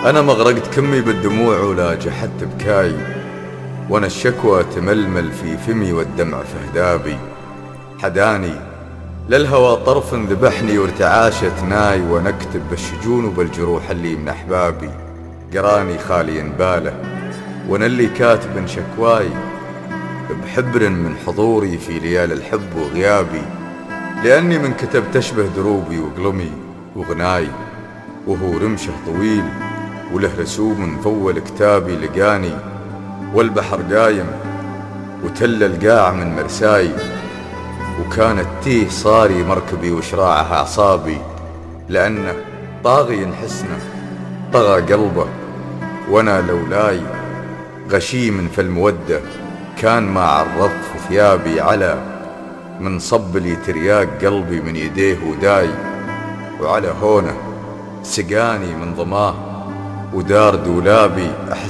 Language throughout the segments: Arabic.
أنا مغرقت كمي بالدموع ولا جحدت بكاي، وأنا الشكوى تململ في فمي والدمع فهدابي. حداني للهوى طرف ذبحني وارتعاشت ناي، وأنا أكتب بالشجون وبالجروح اللي من أحبابي. قراني خالي باله وأنا اللي كاتب شكواي، بحبر من حضوري في ليالي الحب وغيابي. لأني من كتب تشبه دروبي وقلمي وغناي، وهو رمشه طويل وله رسوم فول كتابي لقاني. والبحر قايم وتل القاع من مرساي، وكانت تيه صاري مركبي وشراعها أعصابي. لأنه طاغي حسنه طغى قلبه، وانا لولاي غشيم فالمودة كان ما عرضت ثيابي. على من صب لي ترياق قلبي من يديه وداي، وعلى هونه سقاني من ضماه ودار دولابي.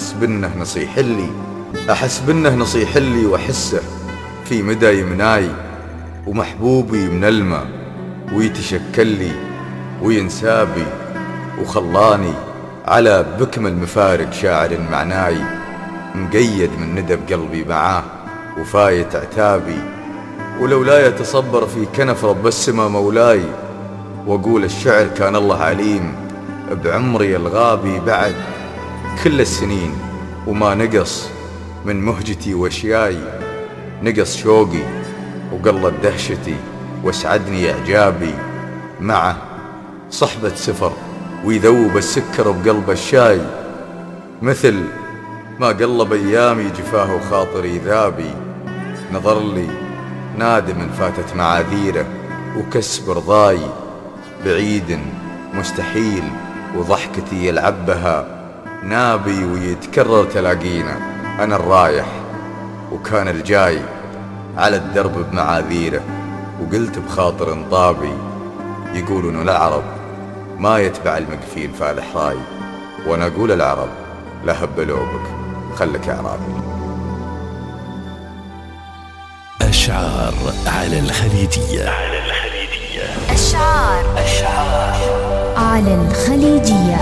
أحس بنه نصيح لي وأحسه في مدى يمناي، ومحبوبي من الماء ويتشكل لي وينسابي. وخلاني على بكم المفارق شاعر معناي، مقيد من ندب قلبي معاه وفايت عتابي. ولولاي أتصبر في كنف رب السما مولاي، وأقول الشعر كان الله عليم بعمري الغابي. بعد كل السنين وما نقص من مهجتي واشياي، نقص شوقي وقلت دهشتي واسعدني إعجابي. معه صحبة سفر ويذوب السكر بقلب الشاي، مثل ما قلب أيامي جفاه خاطري ذابي. نظر لي نادم فاتت معاذيره وكسب رضاي، بعيد مستحيل وضحكتي يلعب بها نابي. ويتكرر تلاقينا أنا الرايح وكان الجاي على الدرب بمعاذيره. وقلت بخاطر انطابي يقولون العرب ما يتبع المقفين فالح راي، وانا اقول العرب لا هبلوا بك خلك اعرابي. أشعار على الخليجية. أشعار على الخليجية.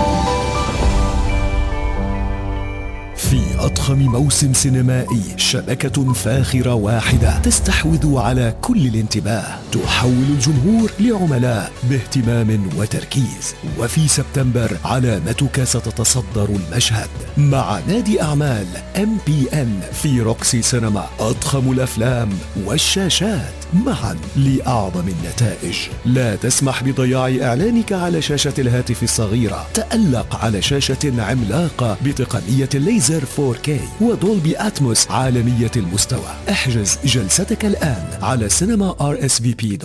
في أضخم موسم سينمائي، شبكة فاخرة واحدة تستحوذ على كل الانتباه، تحول الجمهور لعملاء باهتمام وتركيز. وفي سبتمبر علامتك ستتصدر المشهد مع نادي أعمال MPN في روكسي سينما. أضخم الأفلام والشاشات معا لأعظم النتائج. لا تسمح بضياع إعلانك على شاشة الهاتف الصغيرة، تألق على شاشة عملاقة بتقنية الليزر 4K ودولبي أتموس عالمية المستوى. احجز جلستك الآن على cinema RSVP.